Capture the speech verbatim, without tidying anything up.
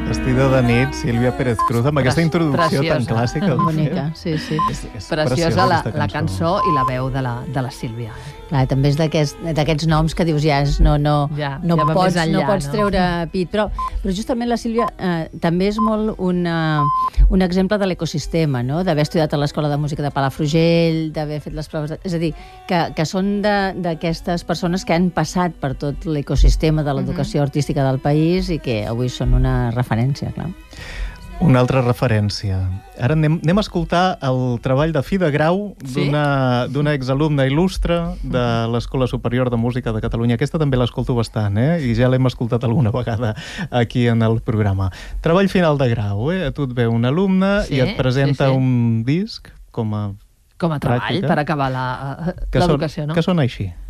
Vestida de nit, Sílvia Pérez Cruz, amb aquesta introducció Preciosa. tan clàssica. Bonica, sí, sí. És, és Preciosa la, aquesta la cançó i la veu de la, de la Sílvia. Clar, també és d'aquests d'aquests noms que dius ja és, no, no, Ja, no, ja va pots, més enllà, no pots no? treure pit. Però, però justament la Sílvia eh, també és molt una, un exemple de l'ecosistema, no? D'haver estudiat a l'Escola de Música de Palafrugell, d'haver fet les proves... De... És a dir, que, que són d'aquestes persones que han passat per tot l'ecosistema de l'educació uh-huh. artística del país i que avui són una referència, clar. Una altra referència. Ara anem, anem a escoltar el treball de fi de grau Sí? d'una exalumna il·lustre de l'Escola Superior de Música de Catalunya. Aquesta també l'escolto bastant, eh? I ja l'hem escoltat alguna vegada aquí en el programa. Treball final de grau, eh? A tu et ve un alumne Sí, i et presenta sí, sí. un disc com a Com a treball pràctica, per acabar la- que són- l'educació, no? que són així.